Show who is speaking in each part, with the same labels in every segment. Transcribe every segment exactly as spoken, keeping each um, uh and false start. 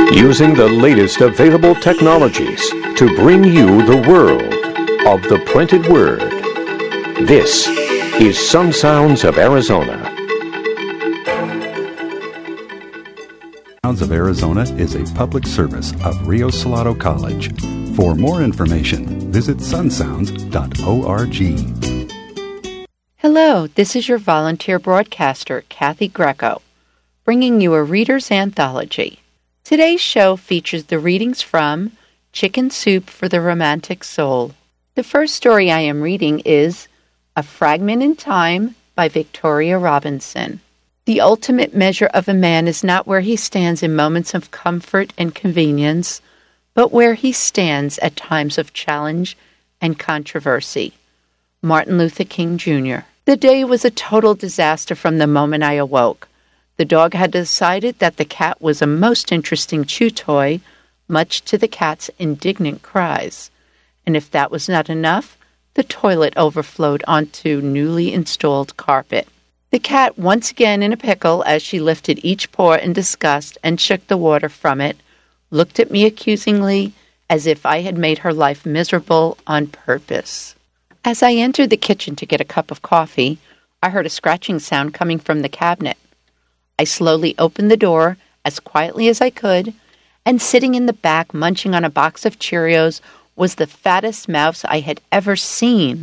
Speaker 1: Using the latest available technologies to bring you the world of the printed word. This is Sun Sounds of Arizona.
Speaker 2: Sounds of Arizona is a public service of Rio Salado College. For more information, visit sun sounds dot org.
Speaker 3: Hello, this is your volunteer broadcaster, Kathy Greco, bringing you a reader's anthology. Today's show features the readings from Chicken Soup for the Romantic Soul. The first story I am reading is A Fragment in Time by Victoria Robinson. The ultimate measure of a man is not where he stands in moments of comfort and convenience, but where he stands at times of challenge and controversy. Martin Luther King, Junior The day was a total disaster from the moment I awoke. The dog had decided that the cat was a most interesting chew toy, much to the cat's indignant cries. And if that was not enough, the toilet overflowed onto newly installed carpet. The cat, once again in a pickle as she lifted each paw in disgust and shook the water from it, looked at me accusingly as if I had made her life miserable on purpose. As I entered the kitchen to get a cup of coffee, I heard a scratching sound coming from the cabinet. I slowly opened the door as quietly as I could, and sitting in the back munching on a box of Cheerios was the fattest mouse I had ever seen.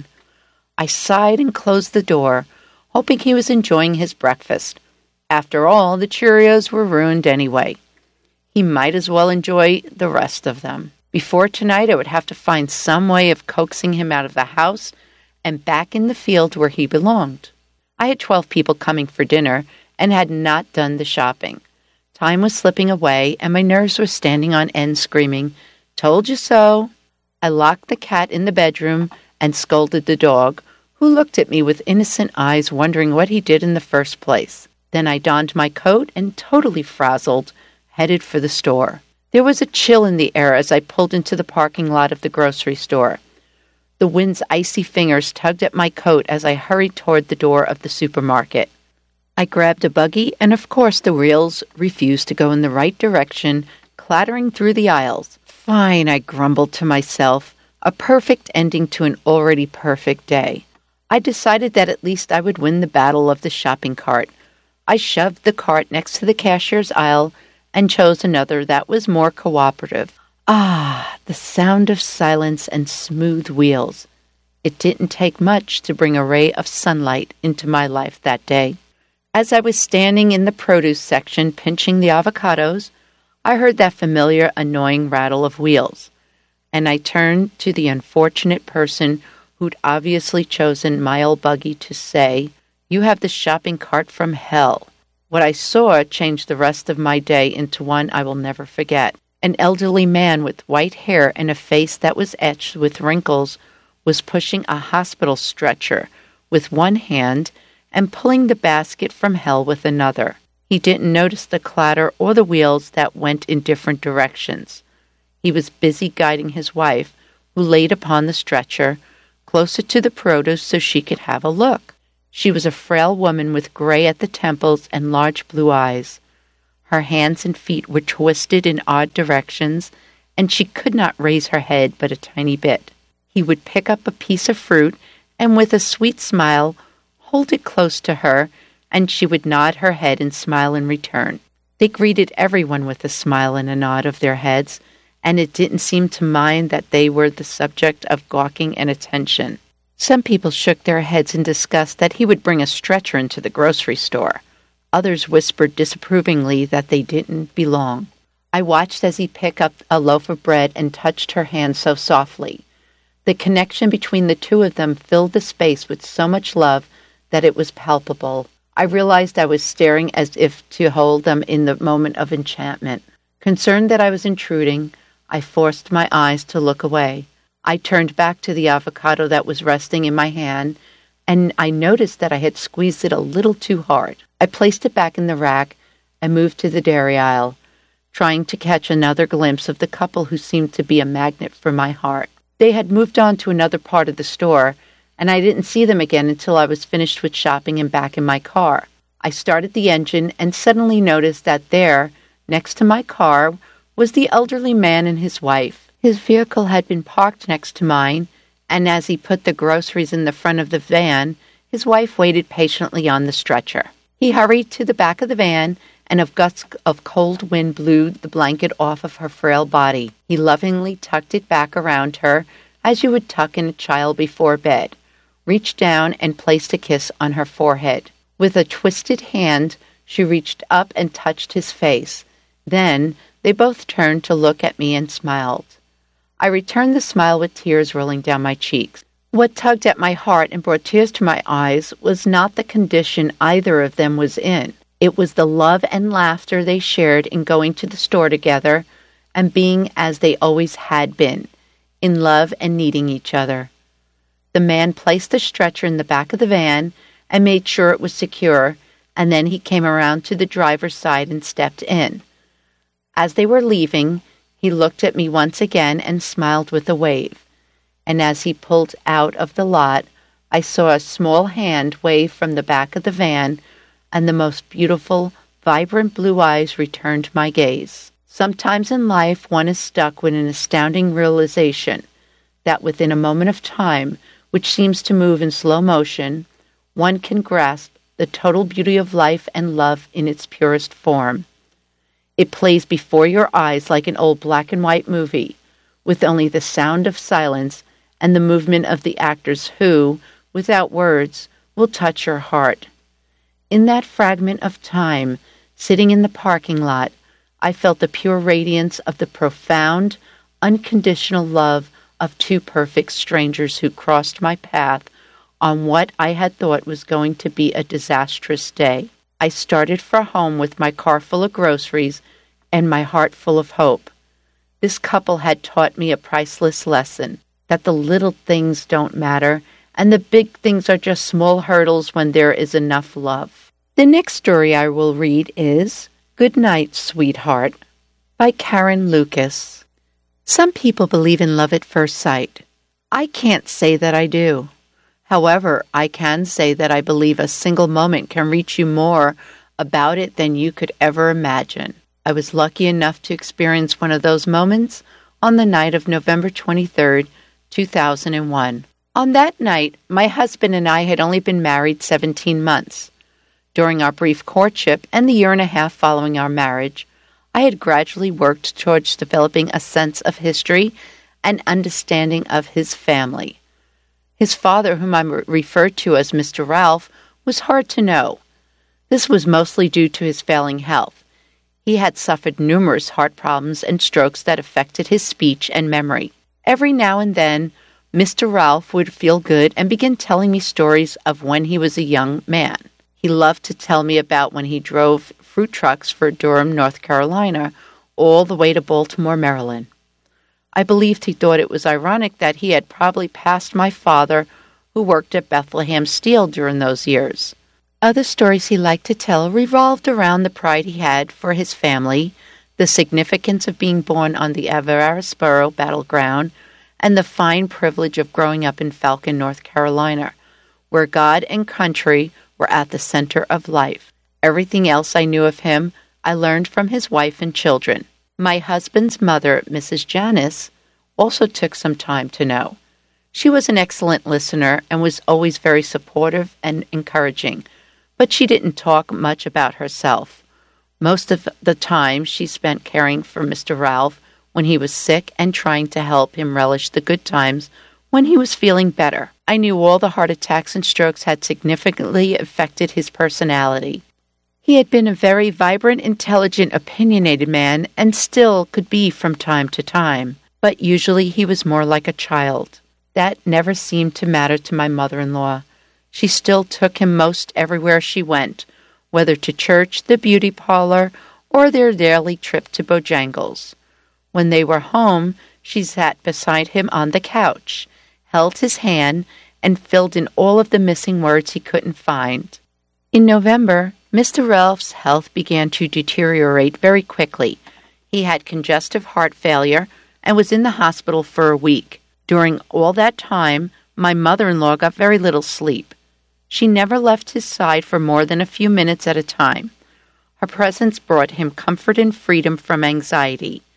Speaker 3: I sighed and closed the door, hoping he was enjoying his breakfast. After all, the Cheerios were ruined anyway. He might as well enjoy the rest of them. Before tonight, I would have to find some way of coaxing him out of the house and back in the field where he belonged. I had twelve people coming for dinner and had not done the shopping. Time was slipping away, and my nerves were standing on end screaming, "Told you so!" I locked the cat in the bedroom and scolded the dog, who looked at me with innocent eyes wondering what he did in the first place. Then I donned my coat and, totally frazzled, headed for the store. There was a chill in the air as I pulled into the parking lot of the grocery store. The wind's icy fingers tugged at my coat as I hurried toward the door of the supermarket. I grabbed a buggy, and of course the wheels refused to go in the right direction, clattering through the aisles. Fine, I grumbled to myself, a perfect ending to an already perfect day. I decided that at least I would win the battle of the shopping cart. I shoved the cart next to the cashier's aisle and chose another that was more cooperative. Ah, the sound of silence and smooth wheels. It didn't take much to bring a ray of sunlight into my life that day. As I was standing in the produce section pinching the avocados, I heard that familiar, annoying rattle of wheels, and I turned to the unfortunate person who'd obviously chosen my old buggy to say, "You have the shopping cart from hell." What I saw changed the rest of my day into one I will never forget. An elderly man with white hair and a face that was etched with wrinkles was pushing a hospital stretcher with one hand and pulling the basket from hell with another. He didn't notice the clatter or the wheels that went in different directions. He was busy guiding his wife, who laid upon the stretcher, closer to the produce so she could have a look. She was a frail woman with gray at the temples and large blue eyes. Her hands and feet were twisted in odd directions, and she could not raise her head but a tiny bit. He would pick up a piece of fruit, and with a sweet smile, hold it close to her, and she would nod her head and smile in return. They greeted everyone with a smile and a nod of their heads, and it didn't seem to mind that they were the subject of gawking and attention. Some people shook their heads in disgust that he would bring a stretcher into the grocery store. Others whispered disapprovingly that they didn't belong. I watched as he picked up a loaf of bread and touched her hand so softly. The connection between the two of them filled the space with so much love that it was palpable. I realized I was staring as if to hold them in the moment of enchantment. Concerned that I was intruding, I forced my eyes to look away. I turned back to the avocado that was resting in my hand, and I noticed that I had squeezed it a little too hard. I placed it back in the rack and moved to the dairy aisle, trying to catch another glimpse of the couple who seemed to be a magnet for my heart. They had moved on to another part of the store, and I didn't see them again until I was finished with shopping and back in my car. I started the engine and suddenly noticed that there, next to my car, was the elderly man and his wife. His vehicle had been parked next to mine, and as he put the groceries in the front of the van, his wife waited patiently on the stretcher. He hurried to the back of the van, and a gust of cold wind blew the blanket off of her frail body. He lovingly tucked it back around her, as you would tuck in a child before bed, reached down and placed a kiss on her forehead. With a twisted hand, she reached up and touched his face. Then they both turned to look at me and smiled. I returned the smile with tears rolling down my cheeks. What tugged at my heart and brought tears to my eyes was not the condition either of them was in. It was the love and laughter they shared in going to the store together and being as they always had been, in love and needing each other. The man placed the stretcher in the back of the van and made sure it was secure, and then he came around to the driver's side and stepped in. As they were leaving, he looked at me once again and smiled with a wave. And as he pulled out of the lot, I saw a small hand wave from the back of the van, and the most beautiful, vibrant blue eyes returned my gaze. Sometimes in life one is stuck with an astounding realization that within a moment of time, which seems to move in slow motion, one can grasp the total beauty of life and love in its purest form. It plays before your eyes like an old black and white movie, with only the sound of silence and the movement of the actors who, without words, will touch your heart. In that fragment of time, sitting in the parking lot, I felt the pure radiance of the profound, unconditional love of two perfect strangers who crossed my path on what I had thought was going to be a disastrous day. I started for home with my car full of groceries and my heart full of hope. This couple had taught me a priceless lesson, that the little things don't matter and the big things are just small hurdles when there is enough love. The next story I will read is Good Night, Sweetheart by Karen Lucas. Some people believe in love at first sight. I can't say that I do. However, I can say that I believe a single moment can reach you more about it than you could ever imagine. I was lucky enough to experience one of those moments on the night of November twenty-third, two thousand one. On that night, my husband and I had only been married seventeen months. During our brief courtship and the year and a half following our marriage, I had gradually worked towards developing a sense of history and understanding of his family. His father, whom I referred to as Mister Ralph, was hard to know. This was mostly due to his failing health. He had suffered numerous heart problems and strokes that affected his speech and memory. Every now and then, Mister Ralph would feel good and begin telling me stories of when he was a young man. He loved to tell me about when he drove fruit trucks for Durham, North Carolina, all the way to Baltimore, Maryland. I believed he thought it was ironic that he had probably passed my father, who worked at Bethlehem Steel during those years. Other stories he liked to tell revolved around the pride he had for his family, the significance of being born on the Avarisboro battleground, and the fine privilege of growing up in Falcon, North Carolina, where God and country were at the center of life. Everything else I knew of him, I learned from his wife and children. My husband's mother, Missus Janice, also took some time to know. She was an excellent listener and was always very supportive and encouraging, but she didn't talk much about herself. Most of the time she spent caring for Mister Ralph when he was sick and trying to help him relish the good times when he was feeling better. I knew all the heart attacks and strokes had significantly affected his personality. He had been a very vibrant, intelligent, opinionated man and still could be from time to time, but usually he was more like a child. That never seemed to matter to my mother-in-law. She still took him most everywhere she went, whether to church, the beauty parlor, or their daily trip to Bojangles. When they were home, she sat beside him on the couch, held his hand, and filled in all of the missing words he couldn't find. In November, Mister Ralph's health began to deteriorate very quickly. He had congestive heart failure and was in the hospital for a week. During all that time, my mother-in-law got very little sleep. She never left his side for more than a few minutes at a time. Her presence brought him comfort and freedom from anxiety.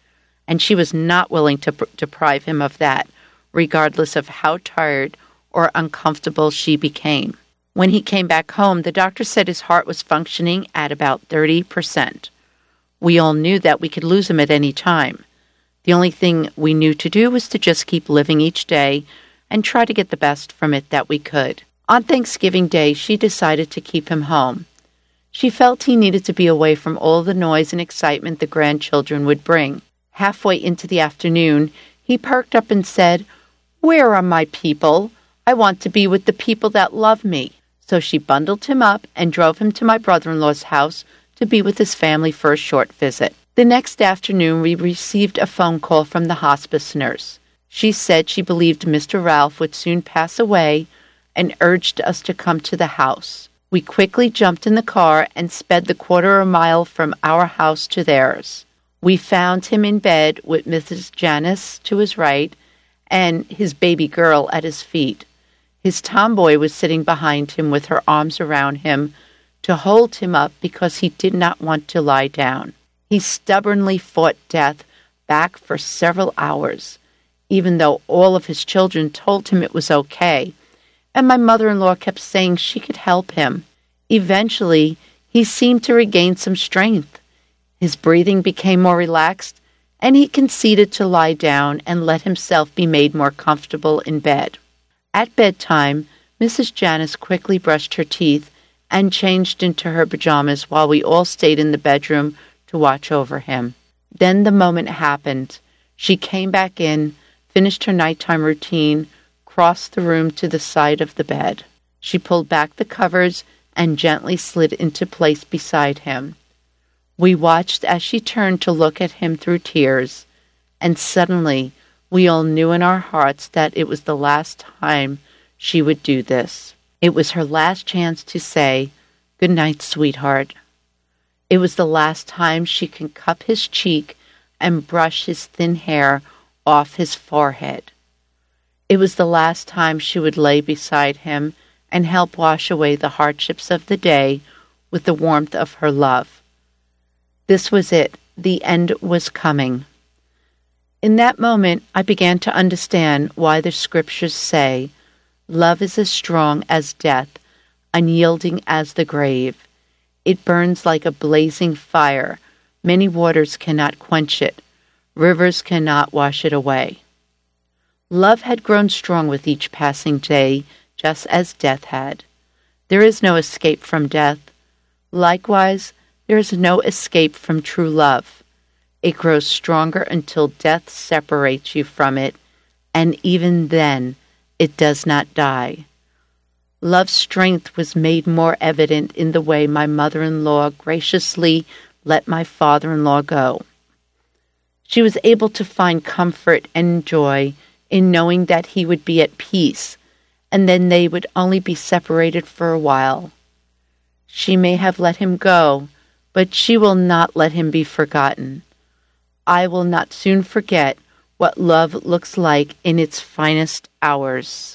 Speaker 3: and she was not willing to pr- deprive him of that, regardless of how tired or uncomfortable she became. When he came back home, the doctor said his heart was functioning at about thirty percent. We all knew that we could lose him at any time. The only thing we knew to do was to just keep living each day and try to get the best from it that we could. On Thanksgiving Day, she decided to keep him home. She felt he needed to be away from all the noise and excitement the grandchildren would bring. Halfway into the afternoon, he perked up and said, "Where are my people? I want to be with the people that love me." So she bundled him up and drove him to my brother-in-law's house to be with his family for a short visit. The next afternoon, we received a phone call from the hospice nurse. She said she believed Mister Ralph would soon pass away and urged us to come to the house. We quickly jumped in the car and sped the quarter of a mile from our house to theirs. We found him in bed with Missus Janice to his right and his baby girl at his feet. His tomboy was sitting behind him with her arms around him to hold him up because he did not want to lie down. He stubbornly fought death back for several hours, even though all of his children told him it was okay, and my mother-in-law kept saying she could help him. Eventually, he seemed to regain some strength. His breathing became more relaxed, and he conceded to lie down and let himself be made more comfortable in bed. At bedtime, Missus Janice quickly brushed her teeth and changed into her pajamas while we all stayed in the bedroom to watch over him. Then the moment happened. She came back in, finished her nighttime routine, crossed the room to the side of the bed. She pulled back the covers and gently slid into place beside him. We watched as she turned to look at him through tears, and suddenly we all knew in our hearts that it was the last time she would do this. It was her last chance to say, "Good night, sweetheart." It was the last time she could cup his cheek and brush his thin hair off his forehead. It was the last time she would lay beside him and help wash away the hardships of the day with the warmth of her love. This was it. The end was coming. In that moment, I began to understand why the scriptures say, "Love is as strong as death, unyielding as the grave. It burns like a blazing fire. Many waters cannot quench it. Rivers cannot wash it away." Love had grown strong with each passing day, just as death had. There is no escape from death. Likewise, there is no escape from true love. It grows stronger until death separates you from it, and even then, it does not die. Love's strength was made more evident in the way my mother-in-law graciously let my father-in-law go. She was able to find comfort and joy in knowing that he would be at peace, and then they would only be separated for a while. She may have let him go, but she will not let him be forgotten. I will not soon forget what love looks like in its finest hours.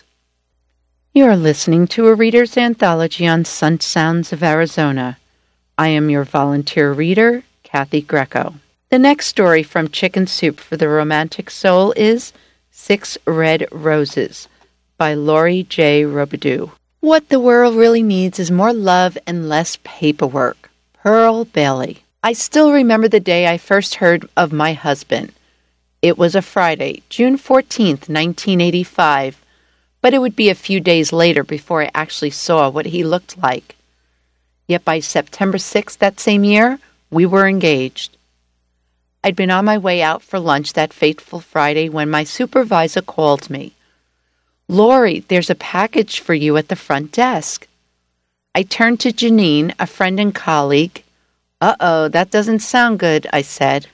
Speaker 3: You are listening to a Reader's Anthology on Sun Sounds of Arizona. I am your volunteer reader, Kathy Greco. The next story from Chicken Soup for the Romantic Soul is Six Red Roses by Laurie J. Robidoux. What the world really needs is more love and less paperwork. Pearl Bailey. I still remember the day I first heard of my husband. It was a Friday, June fourteenth, nineteen eighty-five, but it would be a few days later before I actually saw what he looked like. Yet by September sixth that same year, we were engaged. I'd been on my way out for lunch that fateful Friday when my supervisor called me. "Laurie, there's a package for you at the front desk." I turned to Janine, a friend and colleague. "Uh-oh, that doesn't sound good," I said.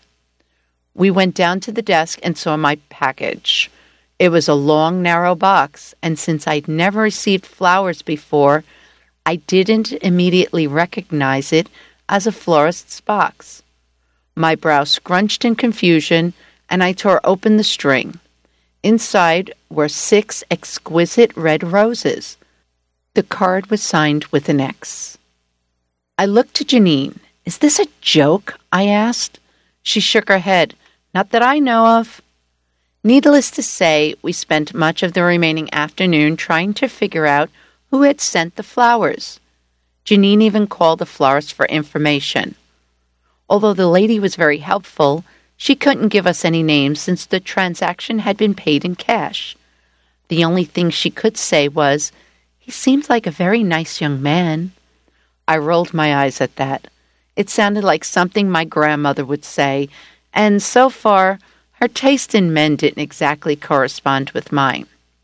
Speaker 3: We went down to the desk and saw my package. It was a long, narrow box, and since I'd never received flowers before, I didn't immediately recognize it as a florist's box. My brow scrunched in confusion, and I tore open the string. Inside were six exquisite red roses. The card was signed with an X. I looked to Janine. "Is this a joke?" I asked. She shook her head. Not that I know of. Needless to say, we spent much of the remaining afternoon trying to figure out who had sent the flowers. Janine even called the florist for information. Although the lady was very helpful, she couldn't give us any names since the transaction had been paid in cash. The only thing she could say was, "He seems like a very nice young man." I rolled my eyes at that. It sounded like something my grandmother would say, and so far, her taste in men didn't exactly correspond with mine.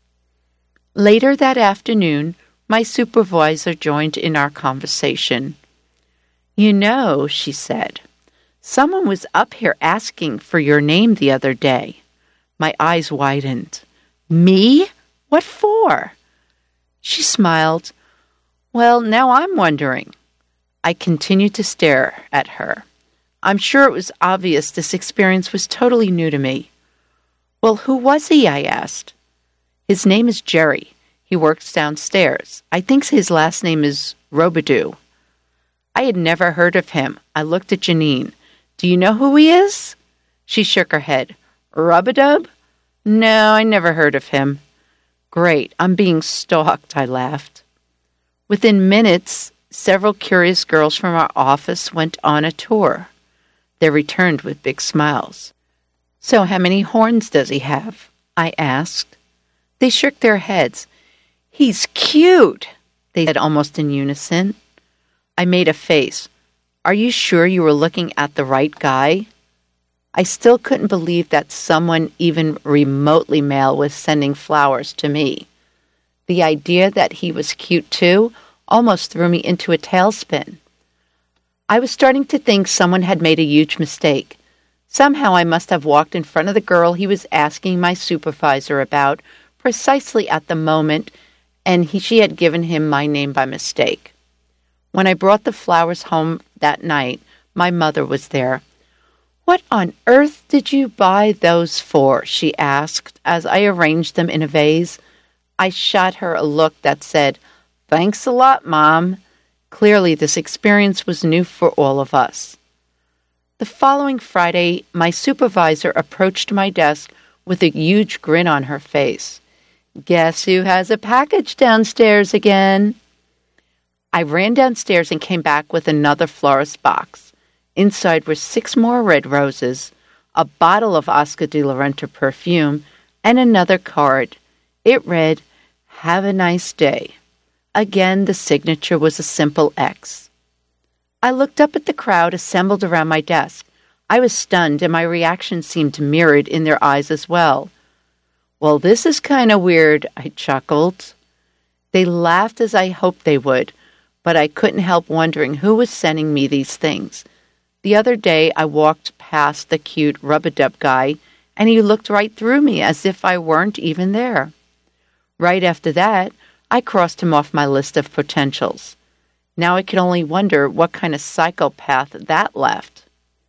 Speaker 3: Later that afternoon, my supervisor joined in our conversation. "You know," she said, "someone was up here asking for your name the other day." My eyes widened. "Me? What for?" She smiled. "Well, now I'm wondering." I continued to stare at her. I'm sure it was obvious this experience was totally new to me. "Well, who was he?" I asked. "His name is Jerry. He works downstairs. I think his last name is Robidoux." I had never heard of him. I looked at Janine. "Do you know who he is?" She shook her head. "Rub-a-dub? No, I never heard of him." "Great, I'm being stalked," I laughed. Within minutes, several curious girls from our office went on a tour. They returned with big smiles. "So how many horns does he have?" I asked. They shook their heads. "He's cute," they said almost in unison. I made a face. "Are you sure you were looking at the right guy?" I still couldn't believe that someone even remotely male was sending flowers to me. The idea that he was cute too almost threw me into a tailspin. I was starting to think someone had made a huge mistake. Somehow I must have walked in front of the girl he was asking my supervisor about precisely at the moment, and he, she had given him my name by mistake. When I brought the flowers home that night, my mother was there. "What on earth did you buy those for?" she asked as I arranged them in a vase. I shot her a look that said, "Thanks a lot, Mom." Clearly, this experience was new for all of us. The following Friday, my supervisor approached my desk with a huge grin on her face. "Guess who has a package downstairs again?" I ran downstairs and came back with another florist box. Inside were six more red roses, a bottle of Oscar de la Renta perfume, and another card. It read, "Have a nice day." Again, the signature was a simple X. I looked up at the crowd assembled around my desk. I was stunned, and my reaction seemed mirrored in their eyes as well. "Well, this is kind of weird," I chuckled. They laughed as I hoped they would, but I couldn't help wondering who was sending me these things. The other day, I walked past the cute rub-a-dub guy, and he looked right through me as if I weren't even there. Right after that, I crossed him off my list of potentials. Now I could only wonder what kind of psychopath that left.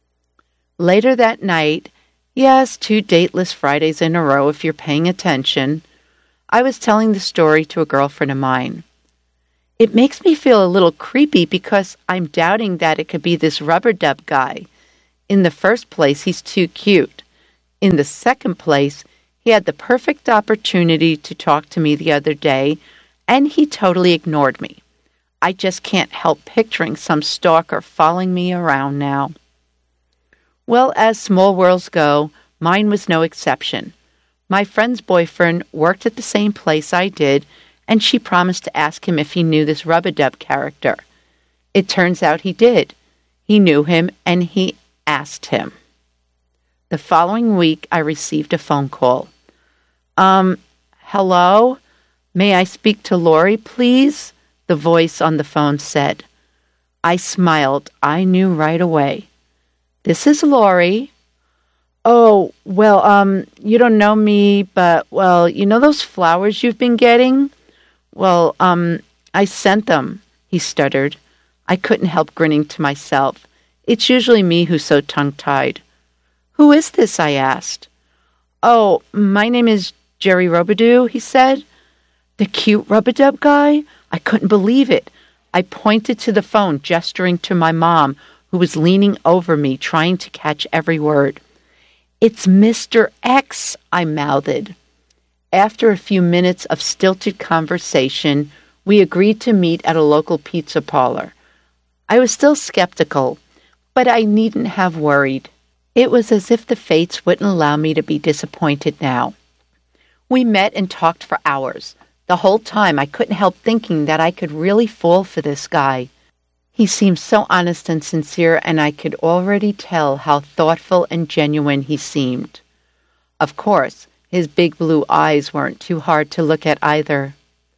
Speaker 3: Later that night, yes, two dateless Fridays in a row if you're paying attention, I was telling the story to a girlfriend of mine. It makes me feel a little creepy because I'm doubting that it could be this rub-a-dub guy. In the first place, he's too cute. In the second place, he had the perfect opportunity to talk to me the other day, and he totally ignored me. I just can't help picturing some stalker following me around now. Well, as small worlds go, mine was no exception. My friend's boyfriend worked at the same place I did, and she promised to ask him if he knew this rub-a-dub character. It turns out he did. He knew him, and he asked him. The following week, I received a phone call. Um, hello? May I speak to Lori, please? The voice on the phone said. I smiled. I knew right away. This is Lori. Oh, well, um, you don't know me, but, well, you know those flowers you've been getting? Well, um, I sent them, he stuttered. I couldn't help grinning to myself. It's usually me who's so tongue-tied. Who is this? I asked. Oh, my name is Jerry Robidoux, he said. The cute rub-a-dub guy? I couldn't believe it. I pointed to the phone, gesturing to my mom, who was leaning over me, trying to catch every word. "It's Mister X," I mouthed. After a few minutes of stilted conversation, we agreed to meet at a local pizza parlor. I was still skeptical, but I needn't have worried. It was as if the fates wouldn't allow me to be disappointed now. We met and talked for hours. The whole time I couldn't help thinking that I could really fall for this guy. He seemed so honest and sincere, and I could already tell how thoughtful and genuine he seemed. Of course, his big blue eyes weren't too hard to look at either.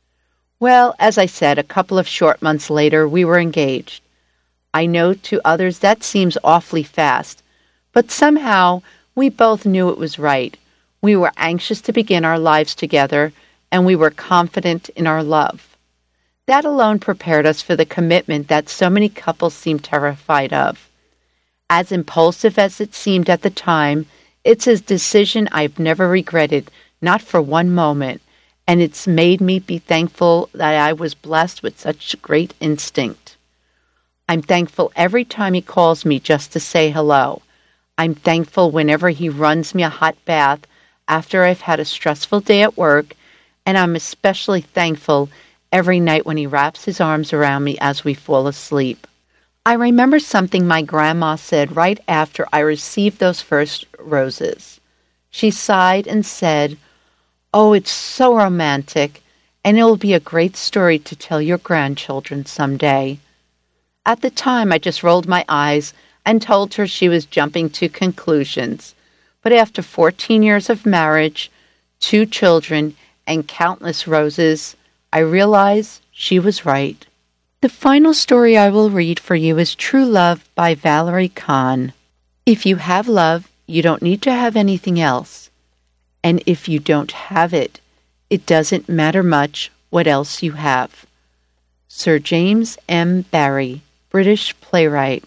Speaker 3: Well, as I said, a couple of short months later, we were engaged. I know to others that seems awfully fast, but somehow we both knew it was right. We were anxious to begin our lives together, and we were confident in our love. That alone prepared us for the commitment that so many couples seem terrified of. As impulsive as it seemed at the time, it's a decision I've never regretted, not for one moment, and it's made me be thankful that I was blessed with such great instinct. I'm thankful every time he calls me just to say hello. I'm thankful whenever he runs me a hot bath after I've had a stressful day at work, and I'm especially thankful every night when he wraps his arms around me as we fall asleep. I remember something my grandma said right after I received those first roses. She sighed and said, "Oh, it's so romantic, and it will be a great story to tell your grandchildren someday." At the time, I just rolled my eyes and told her she was jumping to conclusions. But after fourteen years of marriage, two children, and countless roses, I realize she was right. The final story I will read for you is True Love by Valerie Kahn. If you have love, you don't need to have anything else. And if you don't have it, it doesn't matter much what else you have. Sir James M. Barrie, British playwright.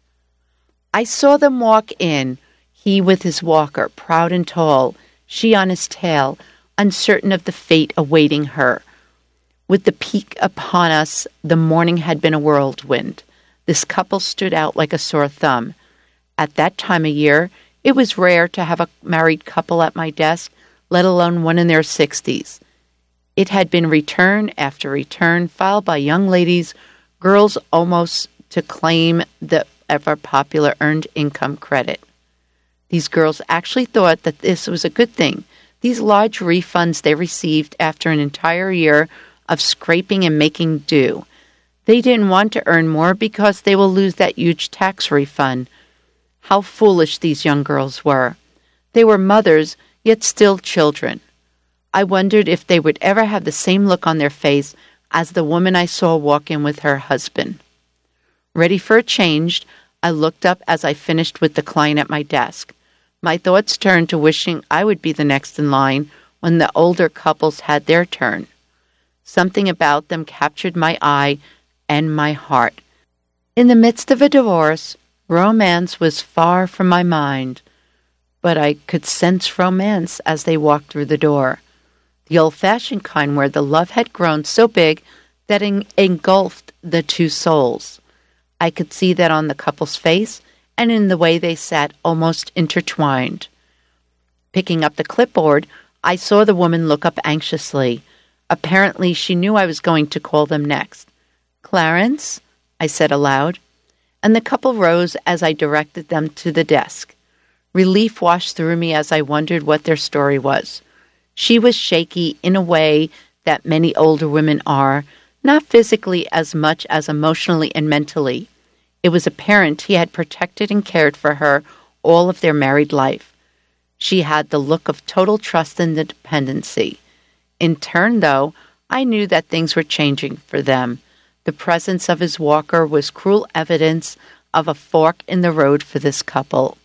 Speaker 3: I saw them walk in, he with his walker, proud and tall, she on his tail, uncertain of the fate awaiting her. With the peak upon us, the morning had been a whirlwind. This couple stood out like a sore thumb. At that time of year, it was rare to have a married couple at my desk, let alone one in their sixties. It had been return after return filed by young ladies, girls almost to claim the ever-popular earned income credit. These girls actually thought that this was a good thing. These large refunds they received after an entire year of scraping and making do. They didn't want to earn more because they will lose that huge tax refund. How foolish these young girls were. They were mothers, yet still children. I wondered if they would ever have the same look on their face as the woman I saw walk in with her husband. Ready for a change, I looked up as I finished with the client at my desk. My thoughts turned to wishing I would be the next in line when the older couples had their turn. Something about them captured my eye and my heart. In the midst of a divorce, romance was far from my mind, but I could sense romance as they walked through the door. The old-fashioned kind where the love had grown so big that it engulfed the two souls. I could see that on the couple's face and in the way they sat almost intertwined. Picking up the clipboard, I saw the woman look up anxiously. Apparently, she knew I was going to call them next. "Clarence?" I said aloud, and the couple rose as I directed them to the desk. Relief washed through me as I wondered what their story was. She was shaky in a way that many older women are, not physically as much as emotionally and mentally. It was apparent he had protected and cared for her all of their married life. She had the look of total trust and dependency. In turn, though, I knew that things were changing for them. The presence of his walker was cruel evidence of a fork in the road for this couple.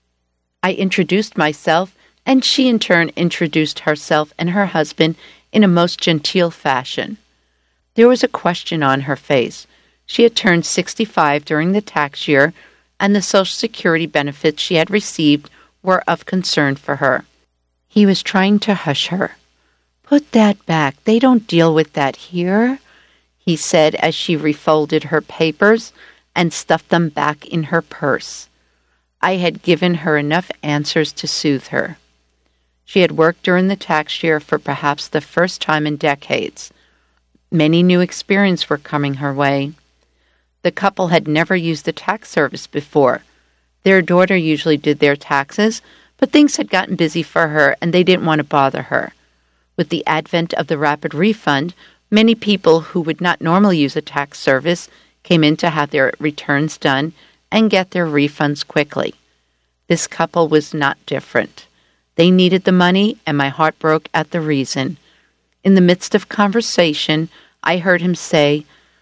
Speaker 3: I introduced myself, and she in turn introduced herself and her husband in a most genteel fashion. There was a question on her face. She had turned sixty-five during the tax year, and the Social Security benefits she had received were of concern for her. He was trying to hush her. "Put that back. They don't deal with that here," he said as she refolded her papers and stuffed them back in her purse. I had given her enough answers to soothe her. She had worked during the tax year for perhaps the first time in decades. Many new experiences were coming her way. The couple had never used the tax service before. Their daughter usually did their taxes, but things had gotten busy for her and they didn't want to bother her. With the advent of the rapid refund, many people who would not normally use a tax service came in to have their returns done and get their refunds quickly. This couple was not different. They needed the money, and my heart broke at the reason. In the midst of conversation, I heard him say,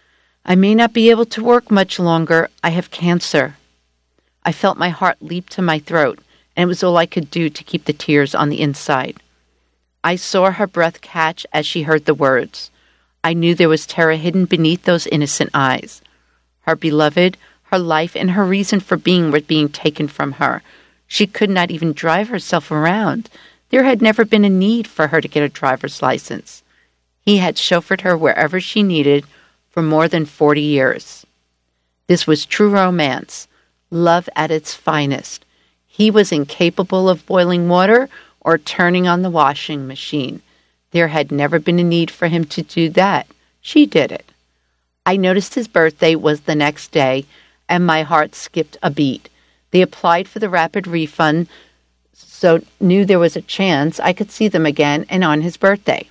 Speaker 3: "I may not be able to work much longer. I have cancer." I felt my heart leap to my throat, and it was all I could do to keep the tears on the inside. I saw her breath catch as she heard the words. I knew there was terror hidden beneath those innocent eyes. Her beloved, her life, and her reason for being were being taken from her. She could not even drive herself around. There had never been a need for her to get a driver's license. He had chauffeured her wherever she needed for more than forty years. This was true romance, love at its finest. He was incapable of boiling water or turning on the washing machine. There had never been a need for him to do that. She did it. I noticed his birthday was the next day, and my heart skipped a beat. They applied for the rapid refund, so knew there was a chance I could see them again and on his birthday.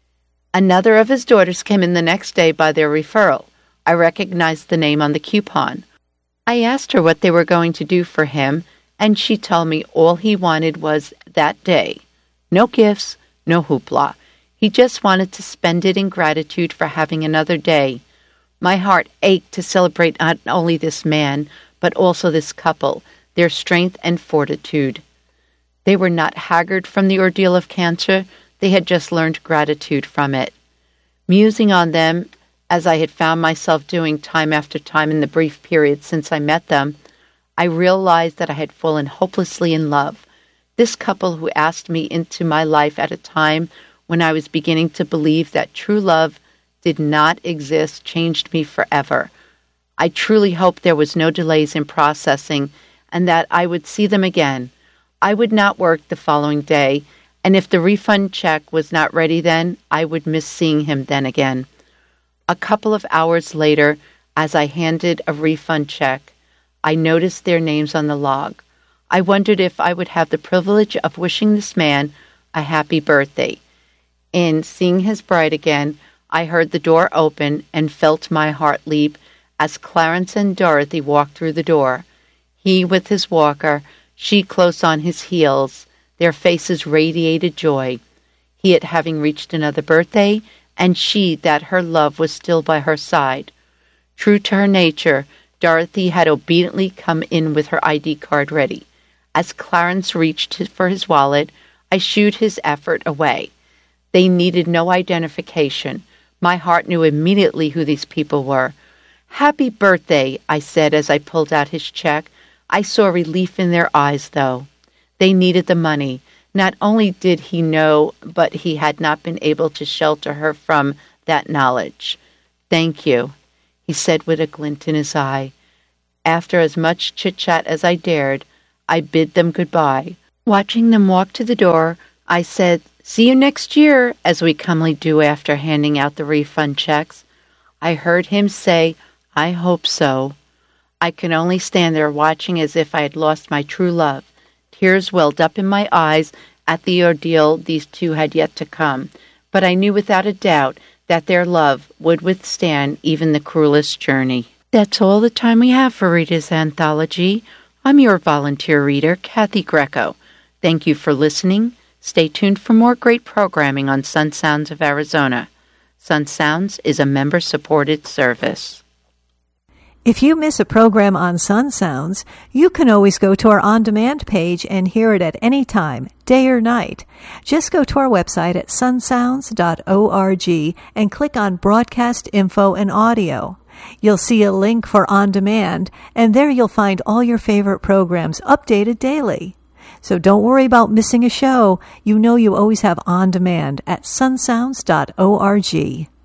Speaker 3: Another of his daughters came in the next day by their referral. I recognized the name on the coupon. I asked her what they were going to do for him, and she told me all he wanted was that day. No gifts, no hoopla. He just wanted to spend it in gratitude for having another day. My heart ached to celebrate not only this man, but also this couple, their strength and fortitude. They were not haggard from the ordeal of cancer. They had just learned gratitude from it. Musing on them, as I had found myself doing time after time in the brief period since I met them, I realized that I had fallen hopelessly in love. This couple who asked me into my life at a time when I was beginning to believe that true love did not exist changed me forever. I truly hoped there was no delays in processing and that I would see them again. I would not work the following day, and if the refund check was not ready then, I would miss seeing him then again. A couple of hours later, as I handed a refund check, I noticed their names on the log. I wondered if I would have the privilege of wishing this man a happy birthday. In seeing his bride again, I heard the door open and felt my heart leap as Clarence and Dorothy walked through the door. He with his walker, she close on his heels. Their faces radiated joy. He at having reached another birthday, and she that her love was still by her side. True to her nature, Dorothy had obediently come in with her I D card ready. As Clarence reached for his wallet, I shooed his effort away. They needed no identification. My heart knew immediately who these people were. "Happy birthday," I said as I pulled out his check. I saw relief in their eyes, though. They needed the money. Not only did he know, but he had not been able to shelter her from that knowledge. "Thank you," he said with a glint in his eye. After as much chit-chat as I dared, I bid them goodbye. Watching them walk to the door, I said, "See you next year," as we commonly do after handing out the refund checks. I heard him say, "I hope so." I could only stand there watching as if I had lost my true love. Tears welled up in my eyes at the ordeal these two had yet to come, but I knew without a doubt that their love would withstand even the cruelest journey. That's all the time we have for Rita's Anthology. I'm your volunteer reader, Kathy Greco. Thank you for listening. Stay tuned for more great programming on Sun Sounds of Arizona. Sun Sounds is a member-supported service.
Speaker 4: If you miss a program on Sun Sounds, you can always go to our on-demand page and hear it at any time, day or night. Just go to our website at sun sounds dot org and click on Broadcast Info and Audio. You'll see a link for On Demand, and there you'll find all your favorite programs updated daily. So don't worry about missing a show. You know you always have On Demand at sun sounds dot org.